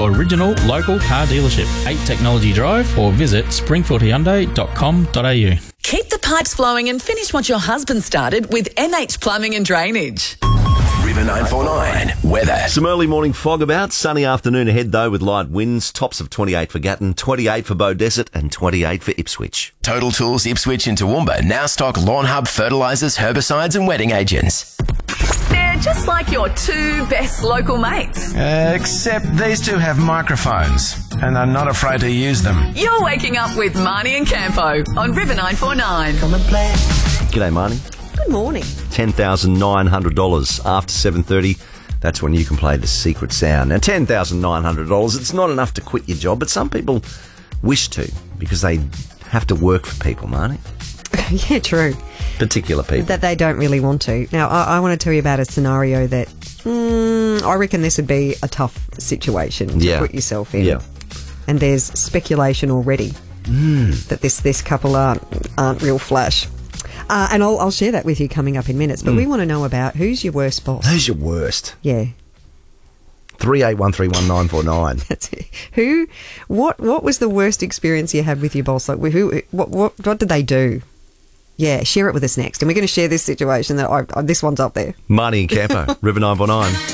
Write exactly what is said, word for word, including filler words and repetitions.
original local car dealership, eight Technology Drive, or visit springfield hyundai dot com dot a u. Keep the pipes flowing and finish what your husband started with M H Plumbing and Drainage. River nine four nine weather. Some early morning fog about. Sunny afternoon ahead, though, with light winds. Tops of twenty-eight for Gatton, twenty-eight for Beaudesert, and twenty-eight for Ipswich. Total Tools Ipswich and Toowoomba now stock Lawn Hub fertilisers, herbicides and wetting agents. They're just like your two best local mates. Uh, except these two have microphones and are not afraid to use them. You're waking up with Marnie and Campo on River nine four nine. Come and play. G'day, Marnie. Good morning. ten thousand nine hundred dollars after seven thirty. That's when you can play the secret sound. Now, ten thousand nine hundred dollars, it's not enough to quit your job, but some people wish to because they have to work for people, Marnie. Yeah, true. Particular people. That they don't really want to. Now, I, I want to tell you about a scenario that mm, I reckon this would be a tough situation to Yeah. put yourself in. Yeah. And there's speculation already Mm. that this, this couple aren't, aren't real flash. Uh, and I'll, I'll share that with you coming up in minutes. But Mm. we want to know about who's your worst boss. Who's your worst? Yeah. three eight one three one nine four nine. That's it. Who? What? What was the worst experience you had with your boss? Like, who? What? What? What did they do? Yeah, share it with us next, and we're going to share this situation that I, I, this one's up there. Marnie and Campo, River nine four nine.